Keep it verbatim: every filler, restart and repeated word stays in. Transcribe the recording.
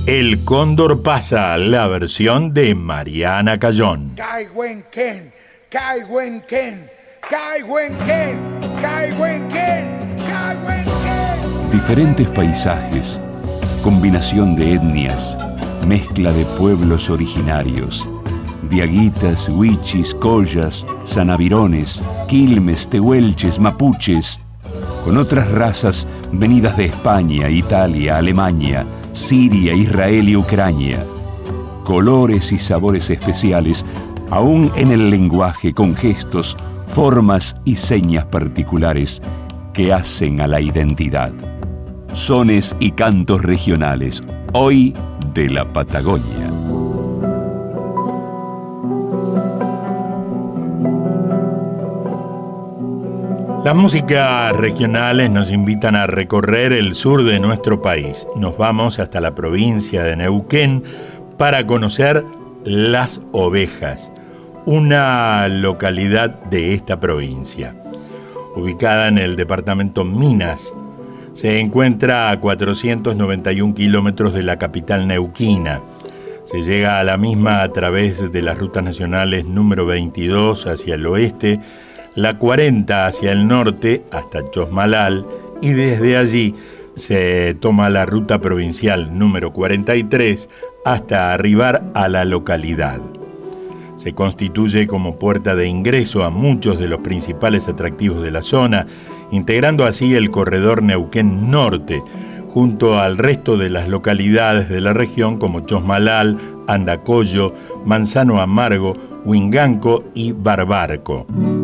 El Cóndor pasa, la versión de Mariana Cayón. Caihuenquén, Caihuenquén, Caihuenquén, Caihuenquén, Caihuenquén. Diferentes paisajes, combinación de etnias, mezcla de pueblos originarios, diaguitas, huichis, collas, sanavirones, quilmes, tehuelches, mapuches, con otras razas venidas de España, Italia, Alemania, Siria, Israel y Ucrania. Colores y sabores especiales, aún en el lenguaje, con gestos, formas y señas particulares que hacen a la identidad. Sones y cantos regionales, hoy de la Patagonia. Las músicas regionales nos invitan a recorrer el sur de nuestro país. Nos vamos hasta la provincia de Neuquén para conocer Las Ovejas, una localidad de esta provincia. Ubicada en el departamento Minas, se encuentra a cuatrocientos noventa y un kilómetros de la capital neuquina. Se llega a la misma a través de las rutas nacionales número veintidós hacia el oeste, la cuarenta hacia el norte hasta Chosmalal, y desde allí se toma la ruta provincial número cuarenta y tres hasta arribar a la localidad. Se constituye como puerta de ingreso a muchos de los principales atractivos de la zona, integrando así el corredor Neuquén Norte, junto al resto de las localidades de la región como Chosmalal, Andacollo, Manzano Amargo, Huinganco y Barbarco.